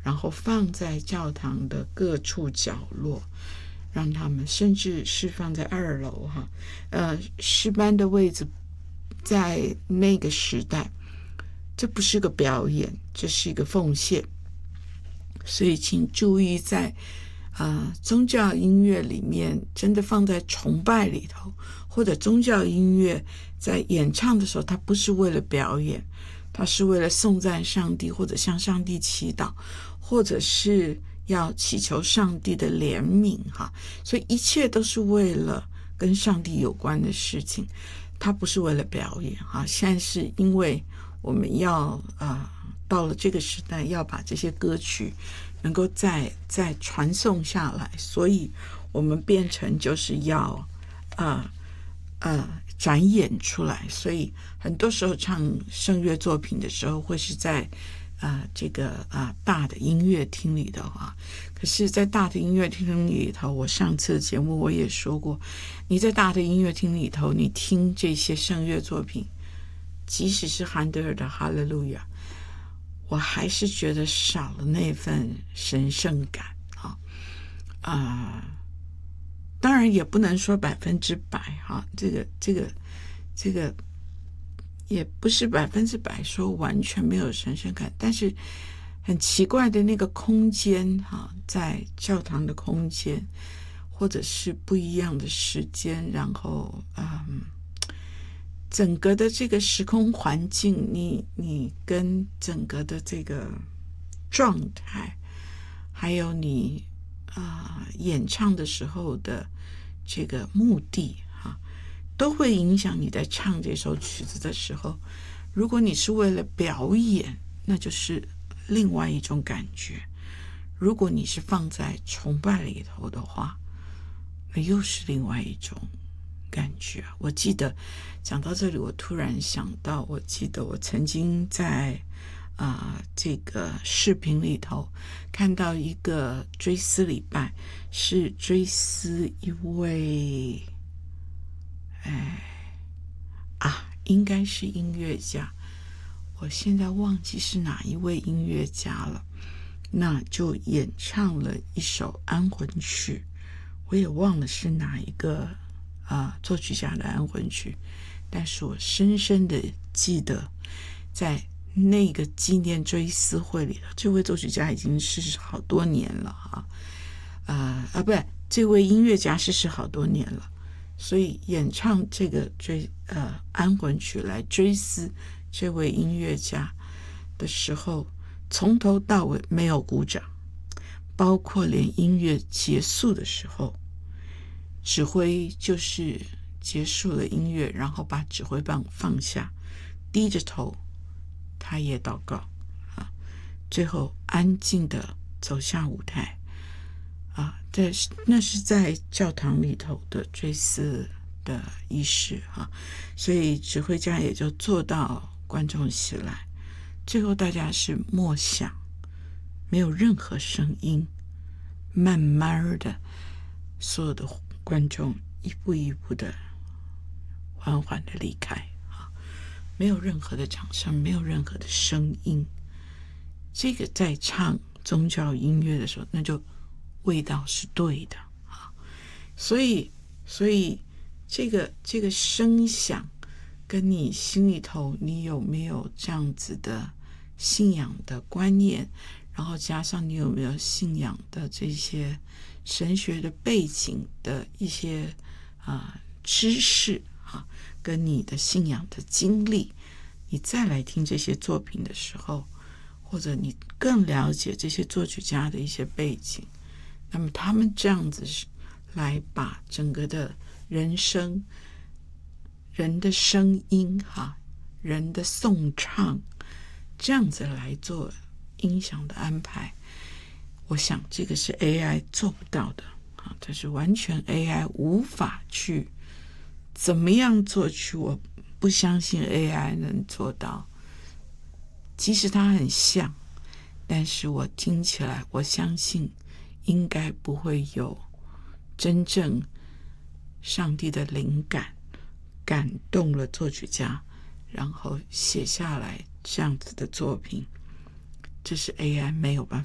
然后放在教堂的各处角落，让他们甚至是放在2楼诗班的位置，在那个时代，这不是个表演，这是一个奉献。所以请注意在宗教音乐里面，真的放在崇拜里头，或者宗教音乐在演唱的时候，它不是为了表演，它是为了颂赞上帝，或者向上帝祈祷，或者是要祈求上帝的怜悯所以一切都是为了跟上帝有关的事情，它不是为了表演现在是因为我们要到了这个时代，要把这些歌曲能够再传送下来，所以我们变成就是要展演出来。所以很多时候唱圣乐作品的时候，会是在这个大的音乐厅里头可是在大的音乐厅里头，我上次的节目我也说过，你在大的音乐厅里头，你听这些圣乐作品，即使是韩德尔的哈利路亚，我还是觉得少了那份神圣感当然也不能说100%这个也不是100%说完全没有神圣感，但是很奇怪的那个空间在教堂的空间，或者是不一样的时间，然后整个的这个时空环境，你跟整个的这个状态，还有你演唱的时候的这个目的都会影响你在唱这首曲子的时候。如果你是为了表演，那就是另外一种感觉；如果你是放在崇拜里头的话，那又是另外一种感觉。我记得讲到这里，我突然想到，我记得我曾经在这个视频里头看到一个追思礼拜，是追思一位应该是音乐家，我现在忘记是哪一位音乐家了，那就演唱了一首安魂曲，我也忘了是哪一个作曲家的安魂曲，但是我深深的记得在那个纪念追思会里头，这位作曲家已经逝世好多年了不是，这位音乐家逝世好多年了，所以演唱这个安魂曲来追思这位音乐家的时候，从头到尾没有鼓掌，包括连音乐结束的时候，指挥就是结束了音乐，然后把指挥棒放下，低着头，他也祷告最后安静的走下舞台那是在教堂里头的追思的仪式所以指挥家也就坐到观众席来，最后大家是默想，没有任何声音，慢慢的所有的观众一步一步的缓缓的离开没有任何的掌声，没有任何的声音。这个在唱宗教音乐的时候，那就味道是对的所以这个声响跟你心里头你有没有这样子的信仰的观念，然后加上你有没有信仰的这些神学的背景的一些知识跟你的信仰的经历，你再来听这些作品的时候，或者你更了解这些作曲家的一些背景，那么他们这样子来把整个的人生、人的声音人的颂唱这样子来做音响的安排，我想这个是 AI 做不到的这是完全 AI 无法去怎么样做去，我不相信 AI 能做到。即使它很像，但是我听起来我相信应该不会有真正上帝的灵感感动了作曲家，然后写下来这样子的作品，这是 AI 没有办法